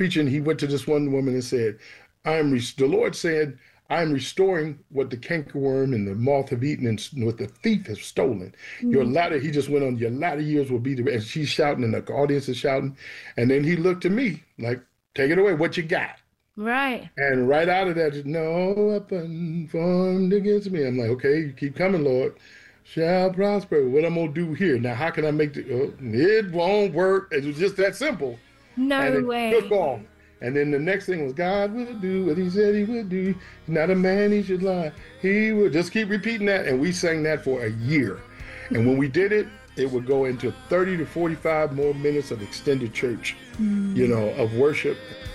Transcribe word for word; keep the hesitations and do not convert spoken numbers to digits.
preaching, he went to this one woman and said, I'm the Lord said, I'm restoring what the cankerworm and the moth have eaten and what the thief has stolen. Mm. Your latter, he just went on, your latter years will be the, and she's shouting and the audience is shouting. And then he looked at me like, take it away, what you got? Right. And right out of that, no weapon formed against me. I'm like, okay, you keep coming, Lord. Shall prosper. What I'm going to do here? Now, how can I make the, oh, it won't work. It was just that simple. No and way. Took off. And then the next thing was, God will do what he said he would do. Not a man he should lie. He would just keep repeating that. And we sang that for a year. And when we did it, it would go into thirty to forty-five more minutes of extended church, mm. you know, of worship.